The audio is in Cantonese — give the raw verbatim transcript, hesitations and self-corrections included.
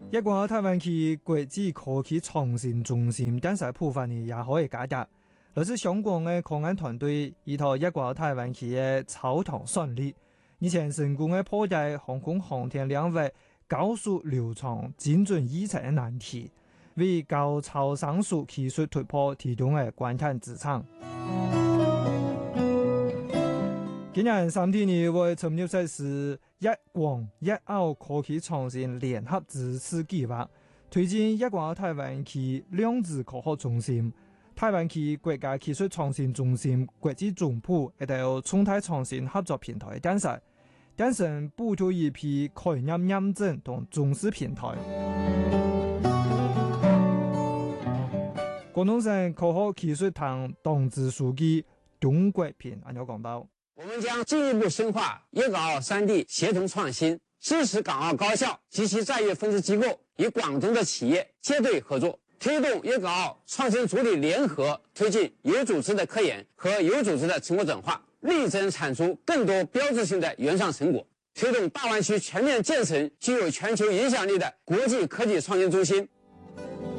一個台灣區國際科技創新中心電視部分呢，也可以解答。來自香港嘅科研團隊，依託一個台灣區嘅超堂算力，以前成功嘅破解航空航天領域高速流暢、精準預測嘅難題，為高超聲速技術突破提供嘅關鍵支撐。今年三天呢會參與嘅是一廣一澳科技創新聯合支持計劃，推進一個台灣區量子科學中心、台灣區國家技術創新中心國際總部一條生態創新合作平台建設，誕生補助一批概念驗證同重視平台。廣東省科學技術廳黨支書記董國平按照講到。 我們將進一步深化粵港澳三地協同創新，支持港澳高校及其在粵分支機構與廣東的企業結對合作，推動粵港澳創新主體聯合推進有組織的科研和有組織的成果轉化，力爭產出更多標誌性的原創成果，推動大灣區全面建成具有全球影響力的國際科技創新中心。